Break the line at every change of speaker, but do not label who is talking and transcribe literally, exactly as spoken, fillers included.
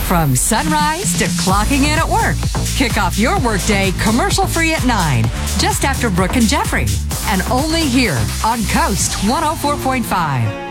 From sunrise to clocking in at work. Kick off your workday commercial-free at nine, just after Brooke and Jeffrey. And only here on Coast one oh four point five.